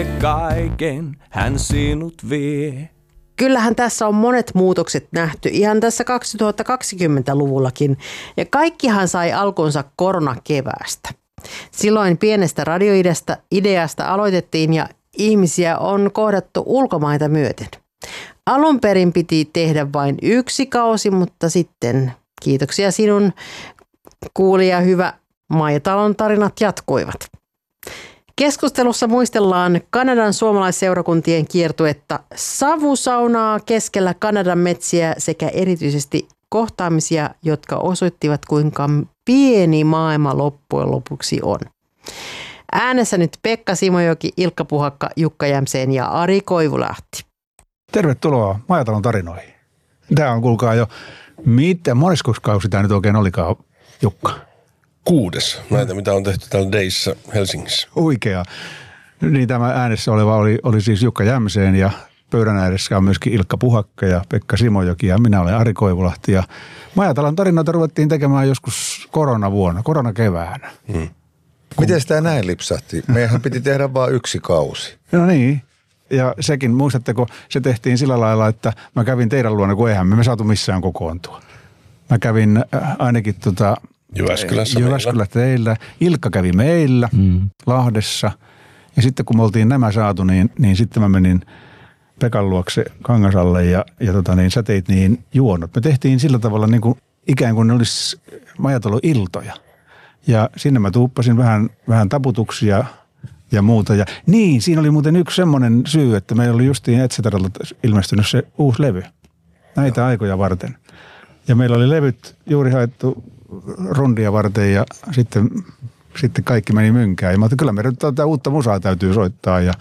Kaiken hän sinut vie. Kyllähän tässä on monet muutokset nähty ihan tässä 2020-luvullakin ja kaikkihan sai alkunsa koronakeväästä. Silloin pienestä radioideasta aloitettiin ja ihmisiä on kohdattu ulkomaita myöten. Alun perin piti tehdä vain yksi kausi, mutta sitten kiitoksia sinun kuulija hyvä Maijatalon tarinat jatkuivat. Keskustelussa muistellaan Kanadan suomalaisseurakuntien kiertuetta, savusaunaa keskellä Kanadan metsiä sekä erityisesti kohtaamisia, jotka osoittivat kuinka pieni maailma loppujen lopuksi on. Äänessä nyt Pekka Simojoki, Ilkka Puhakka, Jukka Jämseen ja Ari Koivulahti. Tervetuloa Maijatalon tarinoihin. Tämä on kuulkaa jo, monesko kausi tämä nyt oikein olikaan, Jukka? 6. Näitä, mitä on tehty täällä Dayssa Helsingissä. Oikea. Niin tämä äänessä oleva oli siis Jukka Jämseen ja pöydän ääressä on myöskin Ilkka Puhakka ja Pekka Simojoki ja minä olen Ari Koivulahti. Ja Maijatalon tarinoita ruvettiin tekemään joskus koronakeväänä. Miten sitä näin lipsahti? Meidän piti tehdä vain yksi kausi. No niin. Ja sekin, muistatteko, se tehtiin sillä lailla, että mä kävin teidän luona, kun eihän me saatu missään kokoontua. Mä kävin ainakin Jyväskylässä teillä. Ilkka kävi meillä Lahdessa. Ja sitten kun me oltiin nämä saatu, niin sitten mä menin Pekan luokse Kangasalle ja sä teit niin juonot. Me tehtiin sillä tavalla niin kuin ikään kuin ne olisi Maijatalon-iltoja. Ja sinne mä tuuppasin vähän taputuksia ja muuta. Ja niin, siinä oli muuten yksi semmoinen syy, että meillä oli justiin Etsetaralta ilmestynyt se uusi levy. Näitä aikoja varten. Ja meillä oli levyt juuri haettu rundia varten ja sitten kaikki meni mynkään. Ja mä ajattelin, kyllä meidän tätä uutta musaa täytyy soittaa ja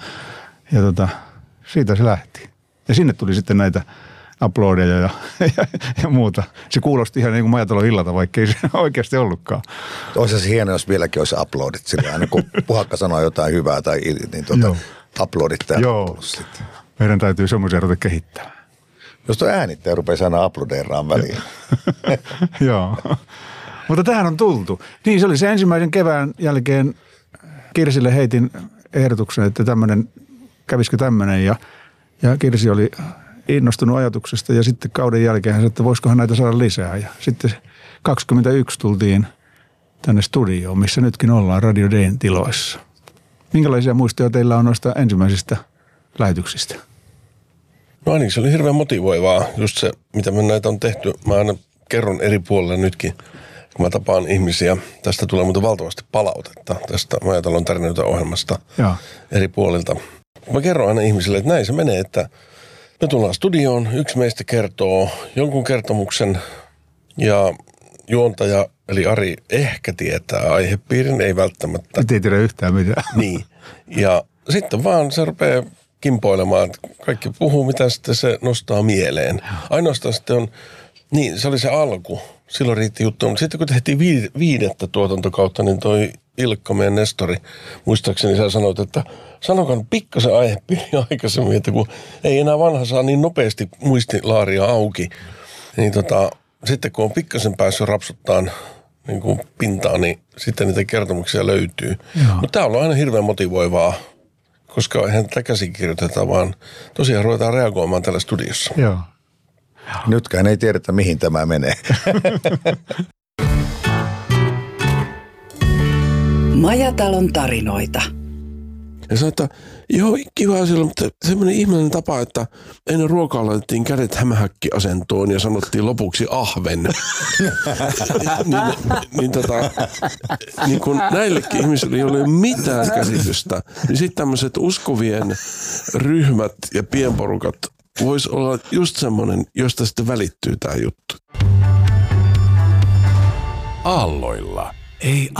siitä se lähti. Ja sinne tuli sitten näitä uploadeja ja muuta. Se kuulosti ihan niin kuin Maijatalon illalta, vaikka ei se oikeasti ollutkaan. Olisi se hienoa, jos vieläkin olisi uploadit sillä aina, kun Puhakka sanoo jotain hyvää tai niin uploadit täällä. Joo, meidän täytyy semmoisia ruveta kehittämään. Jos tuo äänittäjä rupeaa aina uploadeeraan väliin. Joo, mutta tähän on tultu. Niin se oli se ensimmäisen kevään jälkeen Kirsille heitin ehdotuksen, että kävisikö tämmöinen ja Kirsi oli innostunut ajatuksesta ja sitten kauden jälkeen hän sanoi, että voisikohan näitä saada lisää. Ja sitten 21 tultiin tänne studioon, missä nytkin ollaan Radio Dayn tiloissa. Minkälaisia muistoja teillä on noista ensimmäisistä lähetyksistä? No ainakin se oli hirveän motivoivaa, just se, mitä me näitä on tehty. Mä aina kerron eri puolilla nytkin, kun mä tapaan ihmisiä. Tästä tulee muuten valtavasti palautetta tästä Maijatalon tarinoita ohjelmasta eri puolilta. Mä kerron aina ihmisille, että näin se menee, että me tullaan studioon, yksi meistä kertoo jonkun kertomuksen ja juontaja, eli Ari, ehkä tietää aihepiirin, ei välttämättä. Ei tiedä yhtään mitään. Niin, ja sitten vaan se rupeaa kimpoilemaan, että kaikki puhuu, mitä sitten se nostaa mieleen. Ainoastaan sitten on, niin se oli se alku, silloin riitti juttu, mutta sitten kun tehtiin 5. tuotantokautta, niin toi Ilkka, meidän nestori, muistaakseni sä sanoit, että sanokaa pikkasen aihepiiri aikaisemmin, että kun ei enää vanha saa niin nopeasti muistilaaria auki, niin sitten kun on pikkasen päässyt rapsuttaan niin kuin pintaan, niin sitten niitä kertomuksia löytyy. Mutta tämä on aina hirveän motivoivaa, koska eihän tätä käsikirjoiteta, vaan tosiaan ruvetaan reagoimaan täällä studiossa. Joo. Nytkään ei tiedetä, mihin tämä menee. Maijatalon tarinoita. Ja sanoi, että joo, kiva siellä, mutta semmoinen ihmeellinen tapa, että ennen ruokaa laitettiin kädet hämähäkkiasentoon ja sanottiin lopuksi ahven. niin kun näillekin ihmisille ei ole mitään käsitystä, niin sitten tämmöiset uskovien ryhmät ja pienporukat voisi olla just semmoinen, josta sitten välittyy tämä juttu. Aalloilla. Ei